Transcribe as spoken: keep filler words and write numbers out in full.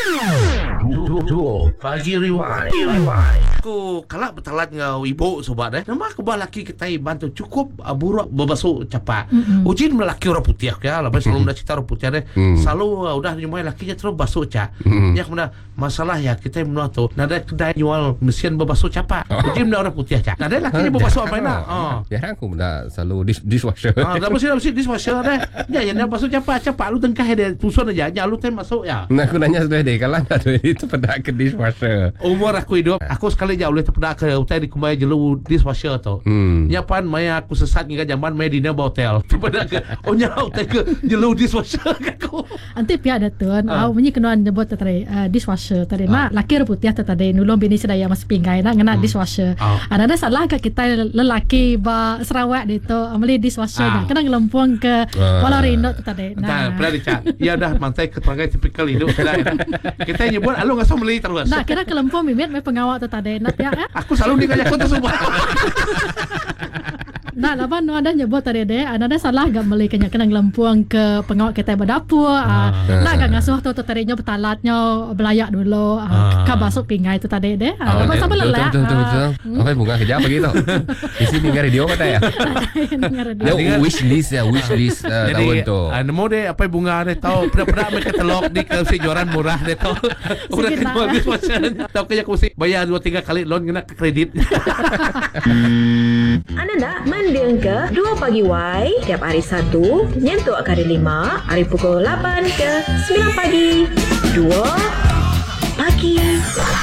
Duo Pagi Rewind. Aku kalak bertalat ngau ibu sobat eh. Nama aku bah laki kita bantu cukup uh, buruk berbasuh cepat. Mm-hmm. Ujin melaki orang putih ya. Lepas selalu nak cerita orang putih deh. Mm. Selalu uh, udah nyumai lakinya terus basuh cak. Mm. Ya kemudian masalah ya kita menua tu. Nada kedai jual mesin berbasuh cepat. Ujin menua orang putih cak. Nada lakinya berbasuh apa nak? Oh. Ya aku dah selalu dis- dishwasher. Ah, dah mesti mesti dishwasher deh. Ya yang basuh cepat cepat lu tengkah dia tusun aja. Ya lu tem masuk ya. Nah aku nanya sudah deh kalau nggak ada itu pada ke dishwasher. Umur aku hidup, aku sekali jauh boleh terpedak ke hotel di kumai jelu dishwasher tu. Hmm. Nyapan maya aku sesat hingga zaman maya dina hotel. Terpedak ke oh nya hotel ke jelu dishwasher aku. Anti pihak datun, uh. au bunyi kenuan nyebut tadi uh, dishwasher tadi. Uh. Mak laki putih tadi nulung bini sedaya mas pinggai nak ngena hmm. dishwasher. Uh. Ada salah ke kita lelaki ba Sarawak itu ameli dishwasher uh. kena ngelempung ke Pulau Rindu tadi. Nah, pernah dicat. Ya dah mantai keterangan tipikal hidup kita nyebut alu ngasih beli terus. Nah, kira kelempung mimit mai pengawal tu tadi nak ya. Aku selalu dikajak tu semua. Nah, lapan no ada nyebut tadi deh, ada salah gak beli kena kena ngelempung ke pengawal kita berdapur. Ah, nak gak ngasuh tu tadinya betalatnya belayak dulu. Ah, ka basuk pingai tu tadi deh. Ah, lepas sampai lelah. Betul betul betul. Apa bunga kerja begitu? Isi dengar radio kata ya. Dia wish list ya, wish list tahun tu. Jadi, nemu deh apa bunga deh tahu pernah-pernah mereka telok di kasi juaran murah deh tahu. Udah kedua habis macam tahu kayak aku sih bayar dua tiga kali loan kena kredit. Anda nak mendeng ke Dua Pagi Y tiap hari Sabtu nyentuh hari lima hari pukul lapan ke sembilan pagi. Dua Pagi